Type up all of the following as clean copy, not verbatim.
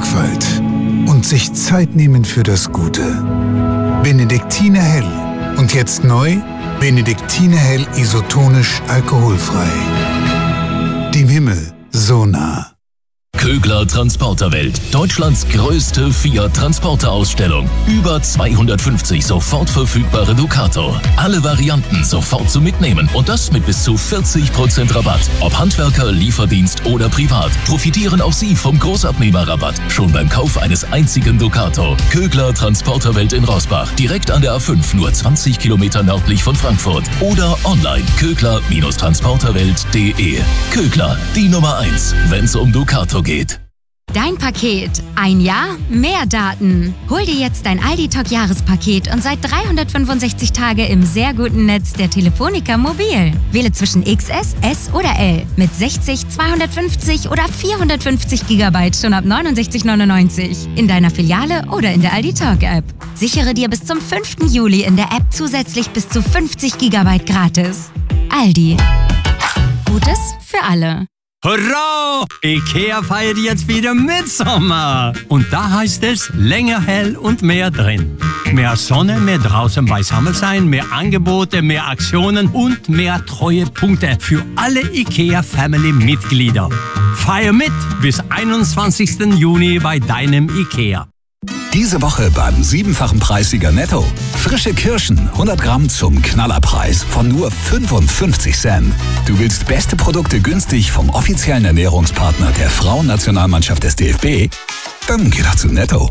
Sorgfalt und sich Zeit nehmen für das Gute. Benediktiner Hell. Und jetzt neu, Benediktiner Hell isotonisch alkoholfrei. Dem Himmel so nah. Kögler Transporterwelt, Deutschlands größte Fiat-Transporter-Ausstellung. Über 250 sofort verfügbare Ducato. Alle Varianten sofort zum Mitnehmen und das mit bis zu 40% Rabatt. Ob Handwerker, Lieferdienst oder privat, profitieren auch Sie vom Großabnehmerrabatt. Schon beim Kauf eines einzigen Ducato. Kögler Transporterwelt in Rossbach, direkt an der A5, nur 20 Kilometer nördlich von Frankfurt. Oder online kögler-transporterwelt.de. Kögler, die Nummer 1, wenn's um Ducato geht. Dein Paket. Ein Jahr, mehr Daten. Hol dir jetzt dein Aldi Talk Jahrespaket und seit 365 Tage im sehr guten Netz der Telefonica Mobil. Wähle zwischen XS, S oder L mit 60, 250 oder 450 GB schon ab 69,99 in deiner Filiale oder in der Aldi Talk App. Sichere dir bis zum 5. Juli in der App zusätzlich bis zu 50 GB gratis. Aldi. Gutes für alle. Hurra! IKEA feiert jetzt wieder Mitsommer. Und da heißt es länger hell und mehr drin. Mehr Sonne, mehr draußen beisammen sein, mehr Angebote, mehr Aktionen und mehr Treuepunkte für alle IKEA-Family-Mitglieder. Feier mit bis 21. Juni bei deinem IKEA. Diese Woche beim 7-fachen Preissieger Netto. Frische Kirschen, 100 Gramm zum Knallerpreis von nur 55 Cent. Du willst beste Produkte günstig vom offiziellen Ernährungspartner der Frauennationalmannschaft des DFB? Dann geh doch zu Netto.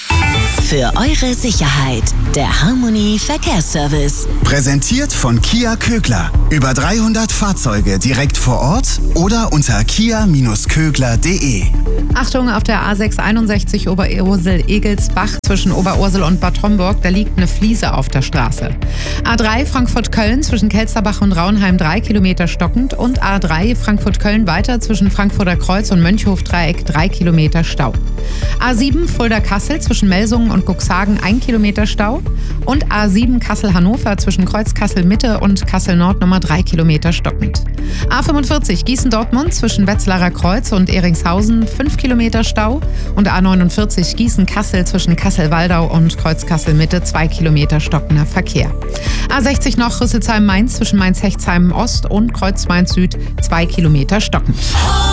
Für eure Sicherheit, der Harmony Verkehrsservice. Präsentiert von Kia Kögler. Über 300 Fahrzeuge direkt vor Ort oder unter kia-kögler.de. Achtung, auf der A661 Oberursel-Egelsbach zwischen Oberursel und Bad Homburg, da liegt eine Fliese auf der Straße. A3 Frankfurt-Köln zwischen Kelsterbach und Raunheim 3 Kilometer stockend und A3 Frankfurt-Köln weiter zwischen Frankfurter Kreuz und Mönchhof-Dreieck 3 Kilometer Stau. A7 Fulda-Kassel zwischen Melsungen und Cuxhagen 1 Kilometer Stau und A7 Kassel-Hannover zwischen Kreuz Kassel-Mitte und Kassel-Nord nochmal 3 Kilometer stockend. A45 Gießen-Dortmund zwischen Wetzlarer Kreuz und Eringshausen 5 Kilometer Stau und A49 Gießen-Kassel zwischen Kassel-Waldau und Kreuz Kassel-Mitte 2 Kilometer stockender Verkehr. A60 noch Rüsselsheim-Mainz zwischen Mainz-Hechtsheim Ost und Kreuz Mainz Süd 2 Kilometer stockend.